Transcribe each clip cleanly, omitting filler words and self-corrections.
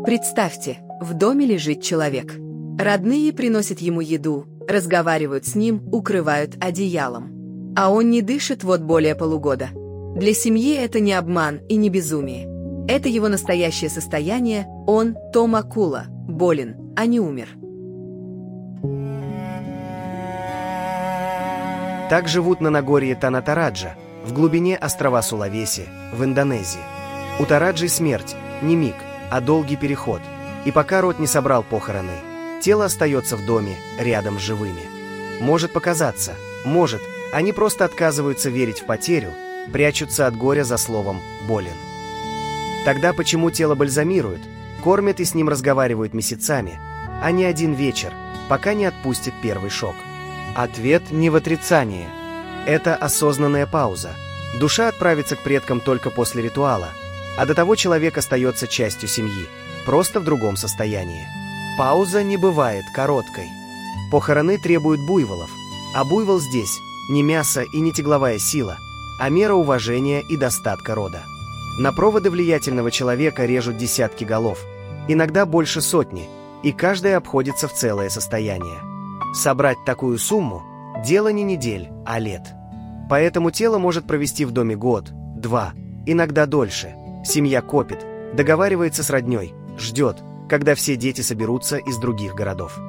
Представьте, в доме лежит человек. Родные приносят ему еду, разговаривают с ним, укрывают одеялом. А он не дышит вот более полугода. Для семьи это не обман и не безумие. Это его настоящее состояние, он, Том Акула, болен, а не умер. Так живут на Нагорье Тана-Тараджа, в глубине острова Сулавеси, в Индонезии. У Тараджи смерть, не миг, а долгий переход. И пока род не собрал похороны, тело остается в доме, рядом с живыми. Может показаться, может, они просто отказываются верить в потерю, прячутся от горя за словом «болен». Тогда почему тело бальзамируют, кормят и с ним разговаривают месяцами, а не один вечер, пока не отпустит первый шок? Ответ не в отрицании. Это осознанная пауза. Душа отправится к предкам только после ритуала, а до того человек остается частью семьи, просто в другом состоянии. Пауза не бывает короткой. Похороны требуют буйволов, а буйвол здесь не мясо и не тягловая сила, а мера уважения и достатка рода. На проводы влиятельного человека режут десятки голов, иногда больше сотни, и каждая обходится в целое состояние. Собрать такую сумму – дело не недель, а лет. Поэтому тело может провести в доме год, два, иногда дольше. Семья копит, договаривается с роднёй, ждет, когда все дети соберутся из других городов.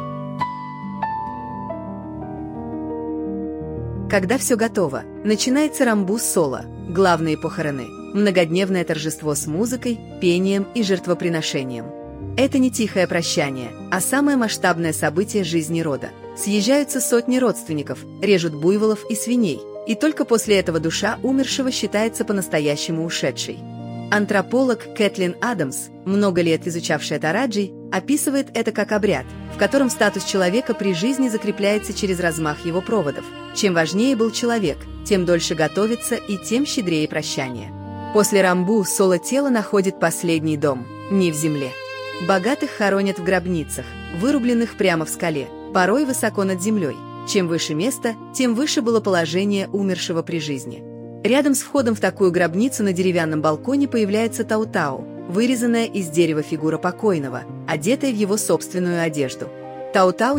Когда все готово, начинается рамбу-соло, главные похороны, многодневное торжество с музыкой, пением и жертвоприношением. Это не тихое прощание, а самое масштабное событие жизни рода. Съезжаются сотни родственников, режут буйволов и свиней, и только после этого душа умершего считается по-настоящему ушедшей. Антрополог Кэтлин Адамс, много лет изучавшая Тараджи, описывает это как обряд, в котором статус человека при жизни закрепляется через размах его проводов. Чем важнее был человек, тем дольше готовится и тем щедрее прощание. После рамбу соло тело находит последний дом, не в земле. Богатых хоронят в гробницах, вырубленных прямо в скале, порой высоко над землей. Чем выше место, тем выше было положение умершего при жизни. Рядом с входом в такую гробницу на деревянном балконе появляется таутау, вырезанная из дерева фигура покойного, одетая в его собственную одежду. Таутау